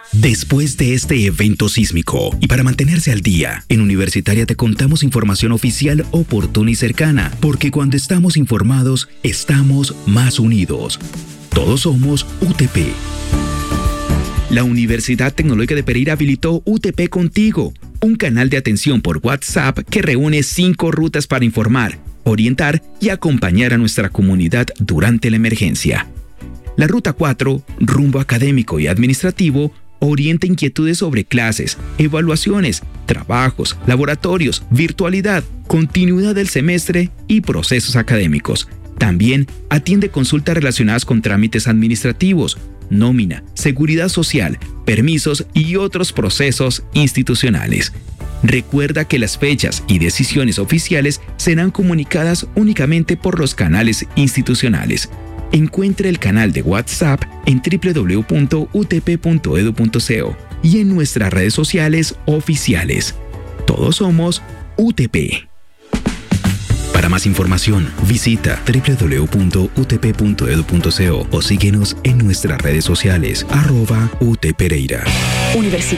Después de este evento sísmico y para mantenerse al día, en Universitaria te contamos información oficial, oportuna y cercana, porque cuando estamos informados, estamos más unidos. Todos somos UTP. La Universidad Tecnológica de Pereira habilitó UTP Contigo, un canal de atención por WhatsApp que reúne 5 rutas para informar, orientar y acompañar a nuestra comunidad durante la emergencia. La Ruta 4, rumbo académico y administrativo, orienta inquietudes sobre clases, evaluaciones, trabajos, laboratorios, virtualidad, continuidad del semestre y procesos académicos. También atiende consultas relacionadas con trámites administrativos, nómina, seguridad social, permisos y otros procesos institucionales. Recuerda que las fechas y decisiones oficiales serán comunicadas únicamente por los canales institucionales. Encuentre el canal de WhatsApp en www.utp.edu.co y en nuestras redes sociales oficiales. Todos somos UTP. Para más información, visita www.utp.edu.co o síguenos en nuestras redes sociales @UTPereira. Universidad